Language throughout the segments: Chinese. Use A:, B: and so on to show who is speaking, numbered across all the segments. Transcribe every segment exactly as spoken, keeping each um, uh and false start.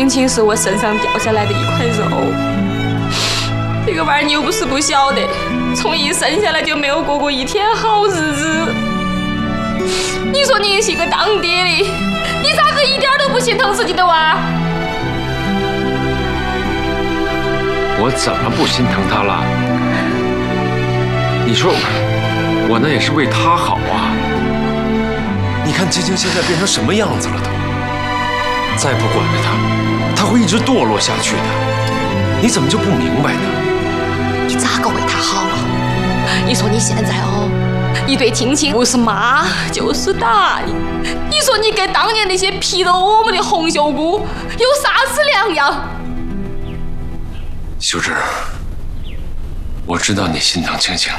A: 青青是我身上掉下来的一块肉。这个娃儿你又不是不晓得，从一生下来就没有过过一天好日子。你说你是个当爹的，你咋个一点都不心疼自己的娃？
B: 我怎么不心疼他了？你说我那也是为他好啊！你看青青现在变成什么样子了都，再不管着他，他会一直堕落下去的。你怎么就不明白呢？
A: 你咋个为他好了？你说你现在哦，你对青青不是骂就是打你。你说你跟当年那些批斗我们的红袖姑有啥子两样？
B: 秀芝，我知道你心疼青青。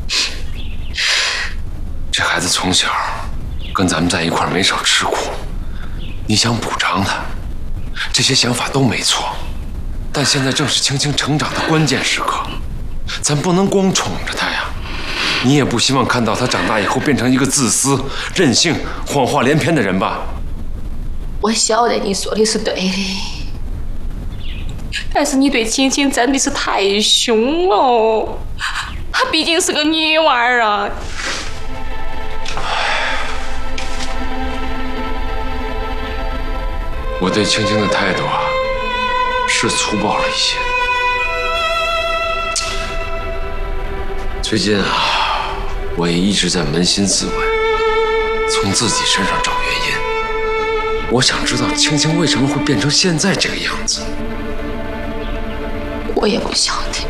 B: 这孩子从小跟咱们在一块儿没少吃苦，你想补偿他，这些想法都没错。但现在正是青青成长的关键时刻，咱不能光宠着他呀。你也不希望看到他长大以后变成一个自私、任性、谎话连篇的人吧？
A: 我晓得你说的是对的，但是你对青青真的是太凶了，她毕竟是个女娃儿啊。
B: 我对青青的态度啊，是粗暴了一些。最近啊，我也一直在扪心自问，从自己身上找原因。我想知道青青为什么会变成现在这个样子。
A: 我也不晓得。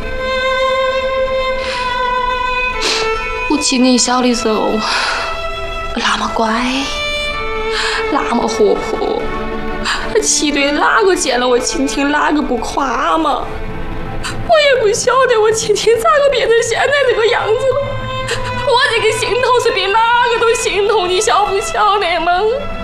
A: 我青青小的时候那么乖，那么活泼。七对哪个见了我青青哪个不夸嘛？我也不晓得我青青咋个变成现在这个样子了。我这个心头是比哪个都心痛，你晓不晓得吗？